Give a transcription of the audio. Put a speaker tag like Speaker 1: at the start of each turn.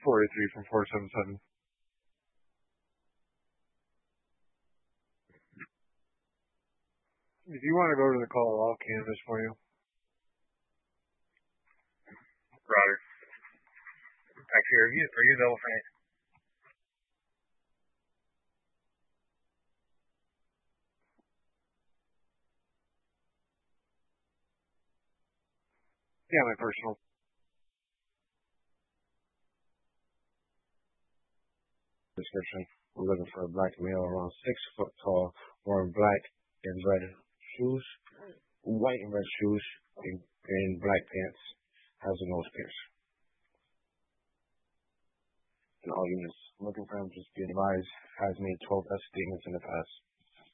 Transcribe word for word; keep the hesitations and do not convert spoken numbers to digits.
Speaker 1: forty-three from four seven seven. If you want to go to the call, I'll canvas for you.
Speaker 2: Roger. Actually, are you are you available for anything?
Speaker 1: Yeah, my personal.
Speaker 3: Description. We're looking for a black male around six foot tall, wearing black and red shoes, white and red shoes, and, and black pants. Has a nose pierce. And all units looking for him, just be advised, has made twelve death statements in the past.